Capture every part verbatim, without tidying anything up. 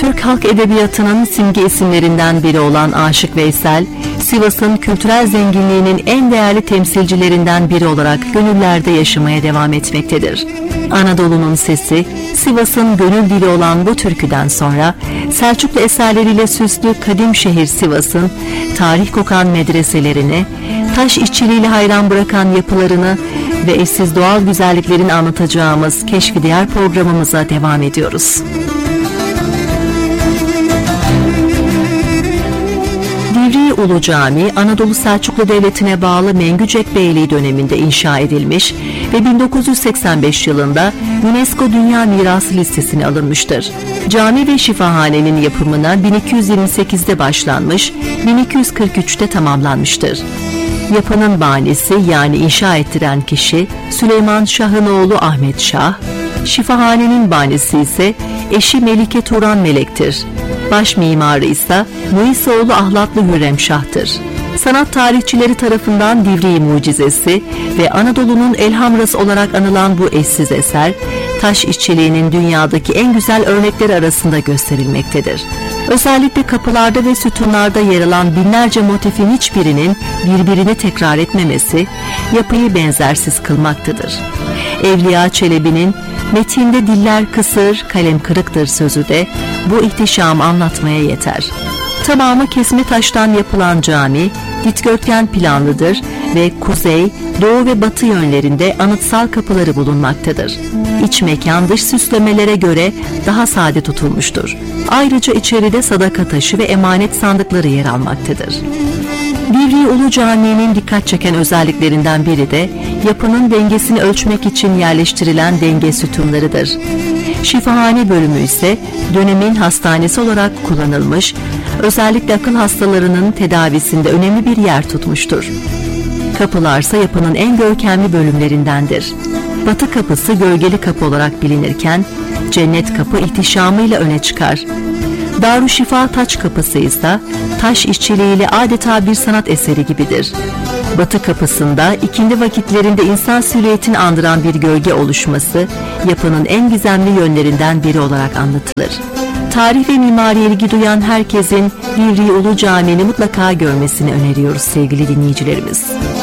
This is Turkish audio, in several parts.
Türk halk edebiyatının simge isimlerinden biri olan Aşık Veysel, Sivas'ın kültürel zenginliğinin en değerli temsilcilerinden biri olarak gönüllerde yaşamaya devam etmektedir. Anadolu'nun sesi, Sivas'ın gönül dili olan bu türküden sonra Selçuklu eserleriyle süslü kadim şehir Sivas'ın tarih kokan medreselerini, taş işçiliğiyle hayran bırakan yapılarını ve eşsiz doğal güzelliklerini anlatacağımız Keşfi Diyar programımıza devam ediyoruz. Divriği Ulu Camii, Anadolu Selçuklu Devleti'ne bağlı Mengücek Beyliği döneminde inşa edilmiş ve bin dokuz yüz seksen beş yılında UNESCO Dünya Mirası listesine alınmıştır. Cami ve şifahanenin yapımına bin iki yüz yirmi sekizde başlanmış, bin iki yüz kırk üçte tamamlanmıştır. Yapının banisi yani inşa ettiren kişi Süleyman Şah'ın oğlu Ahmet Şah, şifahanenin banisi ise eşi Melike Turan Melek'tir. Baş mimarı ise Muisoğlu Ahlatlı Hürrem Şah'tır. Sanat tarihçileri tarafından Divriği Mucizesi ve Anadolu'nun Elhamrası olarak anılan bu eşsiz eser, taş işçiliğinin dünyadaki en güzel örnekleri arasında gösterilmektedir. Özellikle kapılarda ve sütunlarda yer alan binlerce motifin hiçbirinin birbirini tekrar etmemesi, yapıyı benzersiz kılmaktadır. Evliya Çelebi'nin "Metinde diller kısır, kalem kırıktır" sözü de bu ihtişamı anlatmaya yeter. Tamamı kesme taştan yapılan cami, dikdörtgen planlıdır ve kuzey, doğu ve batı yönlerinde anıtsal kapıları bulunmaktadır. İç mekan dış süslemelere göre daha sade tutulmuştur. Ayrıca içeride sadaka taşı ve emanet sandıkları yer almaktadır. Divriği Ulu Camii'nin dikkat çeken özelliklerinden biri de yapının dengesini ölçmek için yerleştirilen denge sütunlarıdır. Şifahane bölümü ise dönemin hastanesi olarak kullanılmış, özellikle akıl hastalarının tedavisinde önemli bir yer tutmuştur. Kapılarsa yapının en görkemli bölümlerindendir. Batı kapısı gölgeli kapı olarak bilinirken, cennet kapı ihtişamıyla öne çıkar. Darüşşifa taç kapısı ise taş işçiliğiyle adeta bir sanat eseri gibidir. Batı kapısında ikindi vakitlerinde insan silüetini andıran bir gölge oluşması yapının en gizemli yönlerinden biri olarak anlatılır. Tarih ve mimariye ilgi duyan herkesin Divriği Ulu Camii'ni mutlaka görmesini öneriyoruz sevgili dinleyicilerimiz.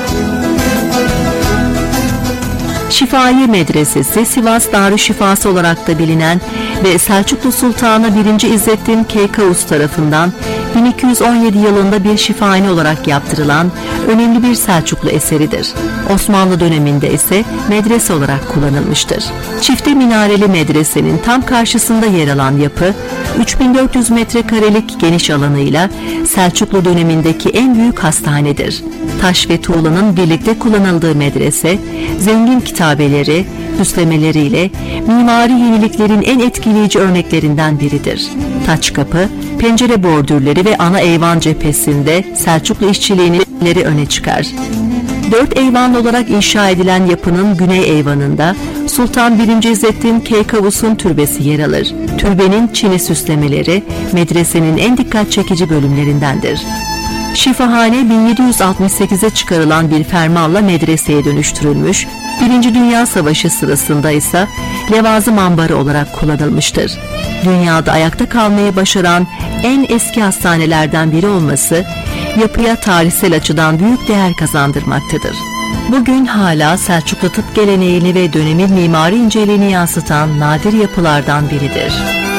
Şifahi Medresesi, Sivas Darüşşifası olarak da bilinen ve Selçuklu Sultanı birinci İzzettin Keykavus tarafından bin iki yüz on yedi yılında bir şifahane olarak yaptırılan önemli bir Selçuklu eseridir. Osmanlı döneminde ise medrese olarak kullanılmıştır. Çifte minareli medresenin tam karşısında yer alan yapı, üç bin dört yüz metrekarelik geniş alanıyla Selçuklu dönemindeki en büyük hastanedir. Taş ve tuğlanın birlikte kullanıldığı medrese, zengin kitabeleri, süslemeleriyle mimari yeniliklerin en etkileyici örneklerinden biridir. Taç kapı, pencere bordürleri ve ana eyvan cephesinde Selçuklu işçiliğinin öne çıkar. Dört eyvanlı olarak inşa edilen yapının güney eyvanında Sultan birinci İzzettin Keykavus'un türbesi yer alır. Türbenin çini süslemeleri medresenin en dikkat çekici bölümlerindendir. Şifahane bin yedi yüz altmış sekize çıkarılan bir fermanla medreseye dönüştürülmüş, Birinci Dünya Savaşı sırasında ise levazım ambarı olarak kullanılmıştır. Dünyada ayakta kalmayı başaran en eski hastanelerden biri olması, yapıya tarihsel açıdan büyük değer kazandırmaktadır. Bugün hala Selçuklu tıp geleneğini ve dönemin mimari inceliğini yansıtan nadir yapılardan biridir.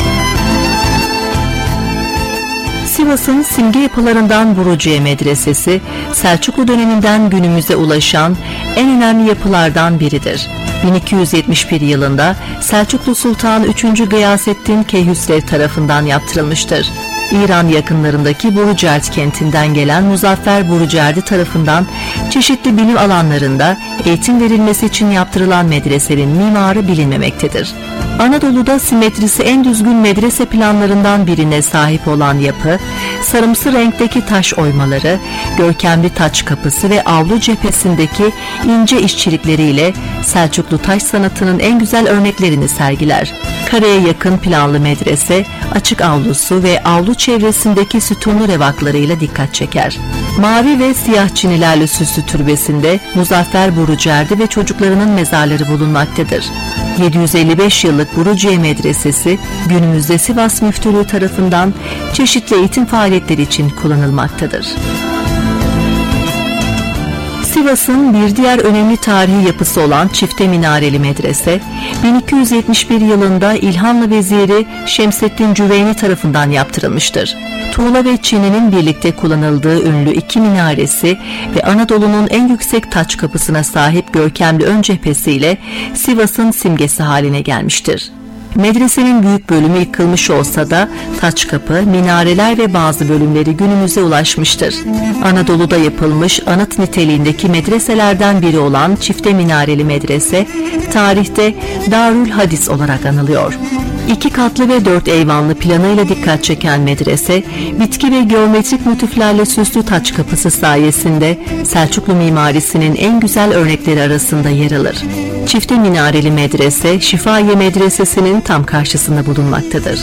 Sivas'ın simge yapılarından Buruciye Medresesi, Selçuklu döneminden günümüze ulaşan en önemli yapılardan biridir. bin iki yüz yetmiş bir yılında Selçuklu Sultanı üçüncü Gıyasettin Keyhüsrev tarafından yaptırılmıştır. İran yakınlarındaki Burucert kentinden gelen Muzaffer Burucerdi tarafından çeşitli bilim alanlarında eğitim verilmesi için yaptırılan medresenin mimarı bilinmemektedir. Anadolu'da simetrisi en düzgün medrese planlarından birine sahip olan yapı, sarımsı renkteki taş oymaları, görkemli taç kapısı ve avlu cephesindeki ince işçilikleriyle Selçuklu taş sanatının en güzel örneklerini sergiler. Kareye yakın planlı medrese, açık avlusu ve avlu çevresindeki sütunlu revaklarıyla dikkat çeker. Mavi ve siyah çinilerle süslü türbesinde Muzaffer Burucerdi ve çocuklarının mezarları bulunmaktadır. yedi yüz elli beş yıllık Buruciye Medresesi günümüzde Sivas Müftülüğü tarafından çeşitli eğitim faaliyetleri için kullanılmaktadır. Sivas'ın bir diğer önemli tarihi yapısı olan çifte minareli medrese, bin iki yüz yetmiş bir yılında İlhanlı Veziri Şemseddin Cüveyni tarafından yaptırılmıştır. Tuğla ve çininin birlikte kullanıldığı ünlü iki minaresi ve Anadolu'nun en yüksek taç kapısına sahip görkemli ön cephesiyle Sivas'ın simgesi haline gelmiştir. Medresenin büyük bölümü yıkılmış olsa da taç kapı, minareler ve bazı bölümleri günümüze ulaşmıştır. Anadolu'da yapılmış anıt niteliğindeki medreselerden biri olan çifte minareli medrese, tarihte Darül Hadis olarak anılıyor. İki katlı ve dört eyvanlı planıyla dikkat çeken medrese, bitki ve geometrik motiflerle süslü taç kapısı sayesinde Selçuklu mimarisinin en güzel örnekleri arasında yer alır. Çifte minareli medrese, Şifahiye Medresesi'nin tam karşısında bulunmaktadır.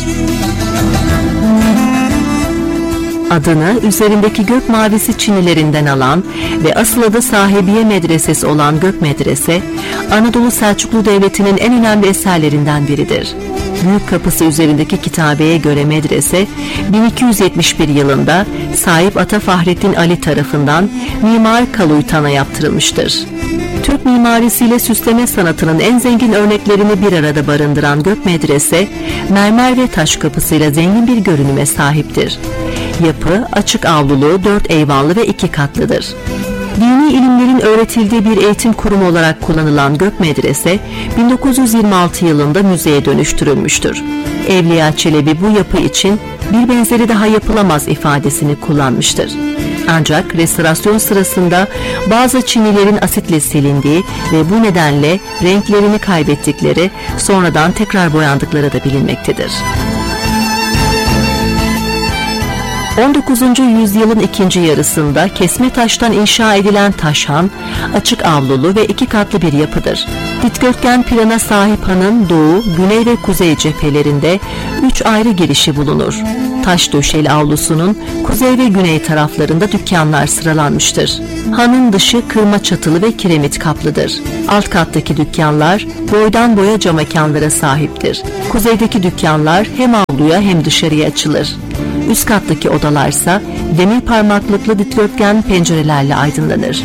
Adını üzerindeki gök mavisi çinilerinden alan ve asıl adı Sahibiye Medresesi olan Gök Medrese, Anadolu Selçuklu Devleti'nin en önemli eserlerinden biridir. Büyük kapısı üzerindeki kitabeye göre medrese, bin iki yüz yetmiş bir yılında sahip Ata Fahrettin Ali tarafından Mimar Kaluytan'a yaptırılmıştır. Türk mimarisiyle süsleme sanatının en zengin örneklerini bir arada barındıran Gök Medrese, mermer ve taş kapısıyla zengin bir görünüme sahiptir. Yapı açık avlulu, dört eyvanlı ve iki katlıdır. Dini ilimlerin öğretildiği bir eğitim kurumu olarak kullanılan Gök Medrese, bin dokuz yüz yirmi altı yılında müzeye dönüştürülmüştür. Evliya Çelebi bu yapı için bir benzeri daha yapılamaz ifadesini kullanmıştır. Ancak restorasyon sırasında bazı çinilerin asitle silindiği ve bu nedenle renklerini kaybettikleri, sonradan tekrar boyandıkları da bilinmektedir. on dokuzuncu yüzyılın ikinci yarısında kesme taştan inşa edilen taşhan, açık avlulu ve iki katlı bir yapıdır. Dikdörtgen plana sahip hanın doğu, güney ve kuzey cephelerinde üç ayrı girişi bulunur. Taş döşeli avlusunun kuzey ve güney taraflarında dükkanlar sıralanmıştır. Hanın dışı kırma çatılı ve kiremit kaplıdır. Alt kattaki dükkanlar boydan boya cam mekanlara sahiptir. Kuzeydeki dükkanlar hem avluya hem dışarıya açılır. Üst kattaki odalarsa demir parmaklıklı dikdörtgen pencerelerle aydınlanır.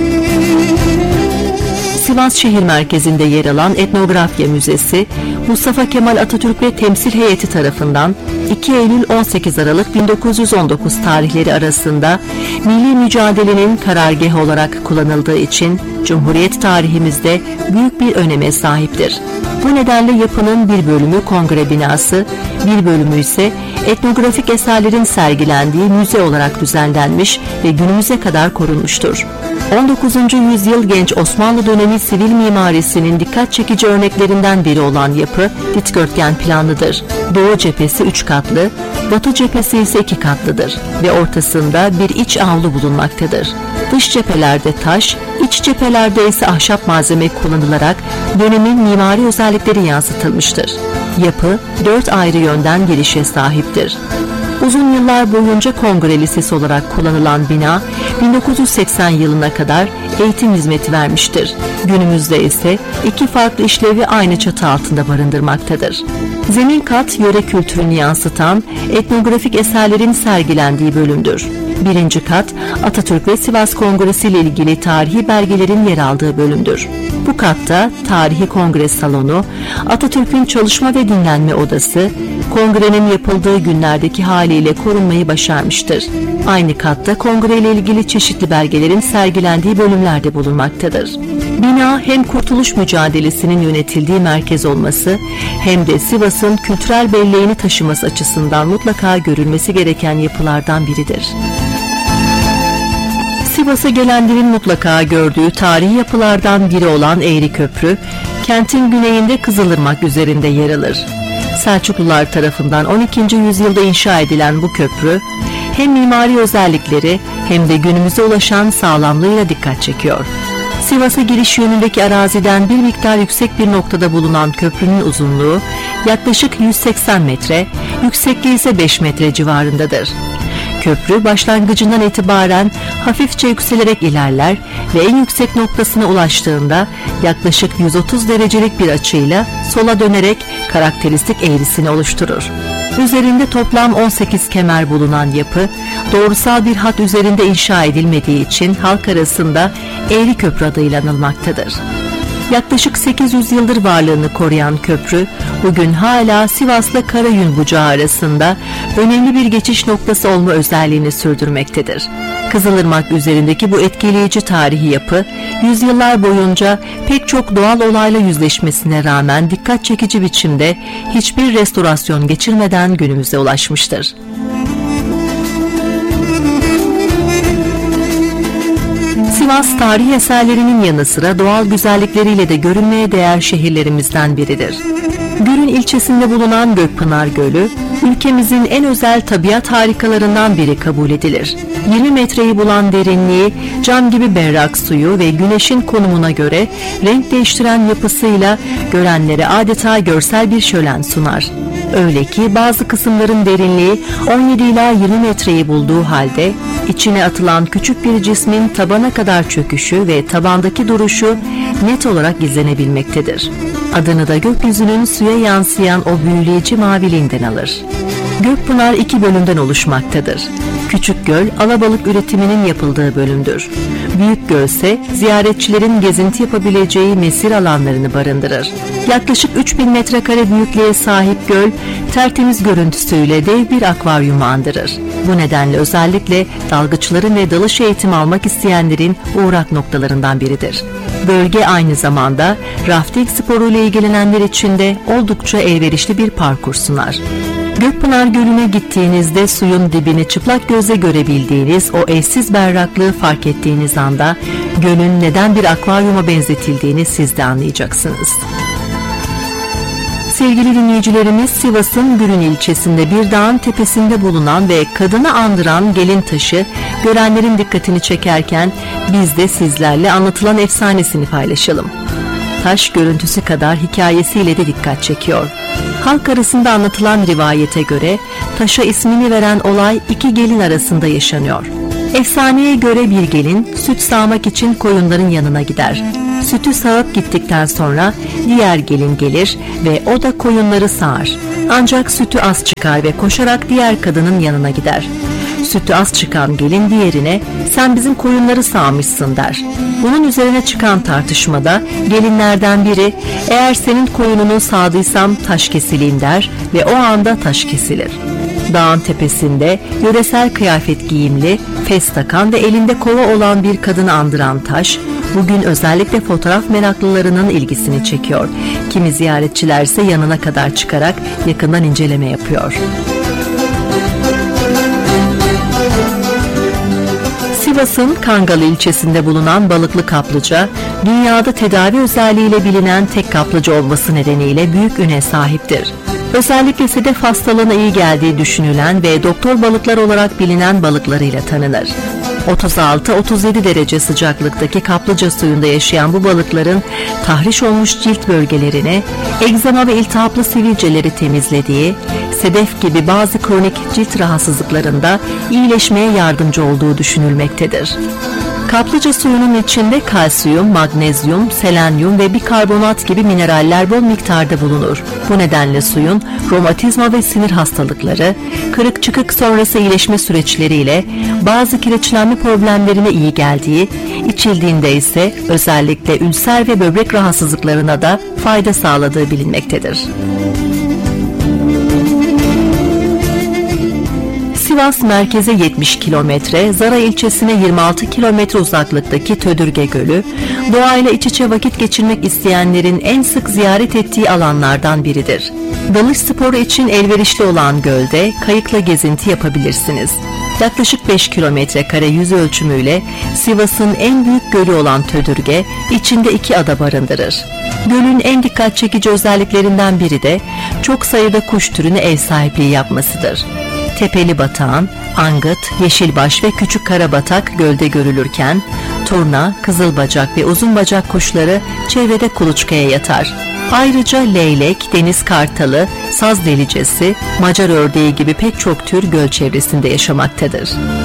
Sivas şehir merkezinde yer alan Etnografya Müzesi, Mustafa Kemal Atatürk ve temsil heyeti tarafından iki Eylül on sekiz Aralık bin dokuz yüz on dokuz tarihleri arasında milli mücadelenin karargahı olarak kullanıldığı için Cumhuriyet tarihimizde büyük bir öneme sahiptir. Bu nedenle yapının bir bölümü kongre binası, bir bölümü ise etnografik eserlerin sergilendiği müze olarak düzenlenmiş ve günümüze kadar korunmuştur. on dokuzuncu yüzyıl genç Osmanlı dönemi sivil mimarisinin dikkat çekici örneklerinden biri olan yapı dikdörtgen planlıdır. Doğu cephesi üç katlı, batı cephesi ise iki katlıdır ve ortasında bir iç avlu bulunmaktadır. Dış cephelerde taş, iç cephelerde ise ahşap malzeme kullanılarak dönemin mimari özellikleri yansıtılmıştır. Yapı dört ayrı yönden girişe sahiptir. Uzun yıllar boyunca kongre lisesi olarak kullanılan bina bin dokuz yüz seksen yılına kadar eğitim hizmeti vermiştir. Günümüzde ise iki farklı işlevi aynı çatı altında barındırmaktadır. Zemin kat yöre kültürünü yansıtan etnografik eserlerin sergilendiği bölümdür. Birinci kat Atatürk ve Sivas Kongresi ile ilgili tarihi belgelerin yer aldığı bölümdür. Bu katta tarihi kongre salonu, Atatürk'ün çalışma ve dinlenme odası, kongrenin yapıldığı günlerdeki haliyle korunmayı başarmıştır. Aynı katta kongre ile ilgili çeşitli belgelerin sergilendiği bölümlerde bulunmaktadır. Bina hem kurtuluş mücadelesinin yönetildiği merkez olması hem de Sivas'ın kültürel belleğini taşıması açısından mutlaka görülmesi gereken yapılardan biridir. Sivas'a gelenlerin mutlaka gördüğü tarihi yapılardan biri olan Eğri Köprü, kentin güneyinde Kızılırmak üzerinde yer alır. Selçuklular tarafından on ikinci yüzyılda inşa edilen bu köprü, hem mimari özellikleri hem de günümüze ulaşan sağlamlığıyla dikkat çekiyor. Sivas'a giriş yönündeki araziden bir miktar yüksek bir noktada bulunan köprünün uzunluğu yaklaşık yüz seksen metre, yüksekliği ise beş metre civarındadır. Köprü başlangıcından itibaren hafifçe yükselerek ilerler ve en yüksek noktasına ulaştığında yaklaşık yüz otuz derecelik bir açıyla sola dönerek karakteristik eğrisini oluşturur. Üzerinde toplam on sekiz kemer bulunan yapı, doğrusal bir hat üzerinde inşa edilmediği için halk arasında Eğri Köprü adıyla anılmaktadır. Yaklaşık sekiz yüz yıldır varlığını koruyan köprü, bugün hala Sivas'la Karayün bucağı arasında önemli bir geçiş noktası olma özelliğini sürdürmektedir. Kızılırmak üzerindeki bu etkileyici tarihi yapı, yüzyıllar boyunca pek çok doğal olayla yüzleşmesine rağmen dikkat çekici biçimde hiçbir restorasyon geçirmeden günümüze ulaşmıştır. Sivas tarihi eserlerinin yanı sıra doğal güzellikleriyle de görülmeye değer şehirlerimizden biridir. Gürün ilçesinde bulunan Gökpınar Gölü, ülkemizin en özel tabiat harikalarından biri kabul edilir. yirmi metreyi bulan derinliği, cam gibi berrak suyu ve güneşin konumuna göre renk değiştiren yapısıyla görenlere adeta görsel bir şölen sunar. Öyle ki bazı kısımların derinliği on yedi ila yirmi metreyi bulduğu halde içine atılan küçük bir cismin tabana kadar çöküşü ve tabandaki duruşu net olarak izlenebilmektedir. Adını da gökyüzünün suya yansıyan o büyüleyici maviliğinden alır. Gökpınar iki bölümden oluşmaktadır. Küçük göl, alabalık üretiminin yapıldığı bölümdür. Büyük göl ise ziyaretçilerin gezinti yapabileceği mesir alanlarını barındırır. Yaklaşık üç bin metrekare büyüklüğe sahip göl, tertemiz görüntüsüyle dev bir akvaryumu andırır. Bu nedenle özellikle dalgıçların ve dalış eğitimi almak isteyenlerin uğrak noktalarından biridir. Bölge aynı zamanda rafting sporuyla ilgilenenler için de oldukça elverişli bir parkur sunar. Gökpınar Gölü'ne gittiğinizde suyun dibini çıplak gözle görebildiğiniz o eşsiz berraklığı fark ettiğiniz anda gölün neden bir akvaryuma benzetildiğini siz de anlayacaksınız. Sevgili dinleyicilerimiz, Sivas'ın Gürün ilçesinde bir dağın tepesinde bulunan ve kadını andıran gelin taşı görenlerin dikkatini çekerken biz de sizlerle anlatılan efsanesini paylaşalım. Taş görüntüsü kadar hikayesiyle de dikkat çekiyor. Halk arasında anlatılan rivayete göre taşa ismini veren olay iki gelin arasında yaşanıyor. Efsaneye göre bir gelin süt sağmak için koyunların yanına gider. Sütü sağıp gittikten sonra diğer gelin gelir ve o da koyunları sağar. Ancak sütü az çıkar ve koşarak diğer kadının yanına gider. Sütü az çıkan gelin diğerine "Sen bizim koyunları sağmışsın" der. Bunun üzerine çıkan tartışmada gelinlerden biri "Eğer senin koyununu sağdıysam taş kesileyim" der ve o anda taş kesilir. Dağın tepesinde yöresel kıyafet giyimli, fes takan ve elinde kova olan bir kadını andıran taş bugün özellikle fotoğraf meraklılarının ilgisini çekiyor. Kimi ziyaretçiler ise yanına kadar çıkarak yakından inceleme yapıyor. Sivas'ın Kangalı ilçesinde bulunan Balıklı Kaplıca, dünyada tedavi özelliğiyle bilinen tek kaplıca olması nedeniyle büyük üne sahiptir. Özellikle sedef hastalığına iyi geldiği düşünülen ve doktor balıklar olarak bilinen balıklarıyla tanınır. otuz altı otuz yedi derece sıcaklıktaki kaplıca suyunda yaşayan bu balıkların tahriş olmuş cilt bölgelerine, egzama ve iltihaplı sivilceleri temizlediği, sedef gibi bazı kronik cilt rahatsızlıklarında iyileşmeye yardımcı olduğu düşünülmektedir. Kaplıca suyunun içinde kalsiyum, magnezyum, selenyum ve bikarbonat gibi mineraller bol miktarda bulunur. Bu nedenle suyun romatizma ve sinir hastalıkları, kırık çıkık sonrası iyileşme süreçleriyle bazı kireçlenme problemlerine iyi geldiği, içildiğinde ise özellikle ülser ve böbrek rahatsızlıklarına da fayda sağladığı bilinmektedir. Sivas merkeze yetmiş kilometre, Zara ilçesine yirmi altı kilometre uzaklıktaki Tödürge Gölü, doğayla iç içe vakit geçirmek isteyenlerin en sık ziyaret ettiği alanlardan biridir. Dalış sporu için elverişli olan gölde kayıkla gezinti yapabilirsiniz. Yaklaşık beş kilometre kare yüz ölçümüyle Sivas'ın en büyük gölü olan Tödürge, içinde iki ada barındırır. Gölün en dikkat çekici özelliklerinden biri de çok sayıda kuş türüne ev sahipliği yapmasıdır. Tepeli batağan, angıt, yeşilbaş ve küçük karabatak gölde görülürken turna, kızılbacak ve uzunbacak kuşları çevrede kuluçkaya yatar. Ayrıca leylek, deniz kartalı, saz delicesi, Macar ördeği gibi pek çok tür göl çevresinde yaşamaktadır.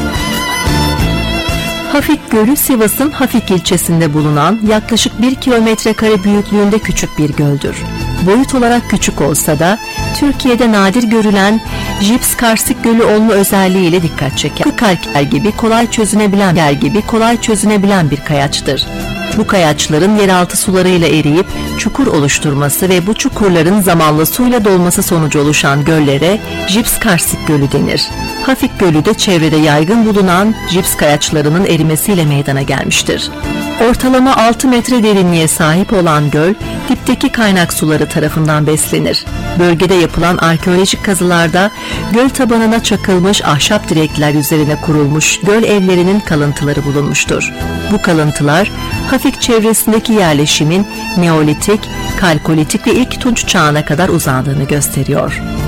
Hafik Gölü, Sivas'ın Hafik ilçesinde bulunan yaklaşık bir kilometre kare büyüklüğünde küçük bir göldür. Boyut olarak küçük olsa da Türkiye'de nadir görülen Jips karstik gölü olma özelliğiyle dikkat çeker. Kalker gibi kolay çözünebilen yer gibi kolay çözünebilen bir kayaçtır. Bu kayaçların yeraltı sularıyla eriyip çukur oluşturması ve bu çukurların zamanla suyla dolması sonucu oluşan göllere Jips karstik gölü denir. Hafik Gölü de çevrede yaygın bulunan jips kayaçlarının erimesiyle meydana gelmiştir. Ortalama altı metre derinliğe sahip olan göl, dipteki kaynak suları tarafından beslenir. Bölgede yapılan arkeolojik kazılarda göl tabanına çakılmış ahşap direkler üzerine kurulmuş göl evlerinin kalıntıları bulunmuştur. Bu kalıntılar, Hafik çevresindeki yerleşimin Neolitik, Kalkolitik ve ilk Tunç çağına kadar uzandığını gösteriyor.